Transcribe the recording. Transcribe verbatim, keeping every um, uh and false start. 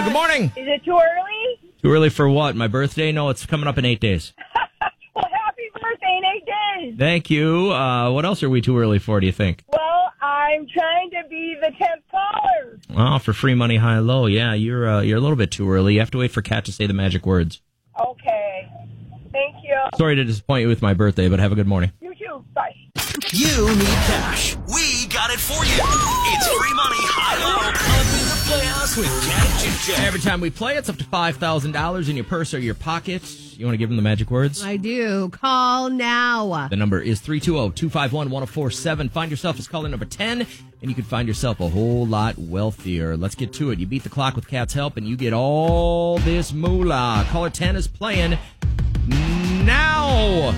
Good morning. Is it too early? Too early for what? My birthday? No, it's coming up in eight days. Well, happy birthday in eight days. Thank you. Uh, what else are we too early for, do you think? Well, I'm trying to be the tenth caller. Oh, for free money, high low. Yeah, you're uh, you're a little bit too early. You have to wait for Kat to say the magic words. Okay. Thank you. Sorry to disappoint you with my birthday, but have a good morning. You too. Bye. You need cash. We got it for you. It's free money, high low. Up in the playoffs with Kat and Jim Jam. Every time we play, it's up to five thousand dollars in your purse or your pocket. You want to give them the magic words? I do. Call now. The number is three two zero, two five one, one zero four seven. Find yourself as caller number ten, and you can find yourself a whole lot wealthier. Let's get to it. You beat the clock with Kat's help, and you get all this moolah. Caller ten is playing now.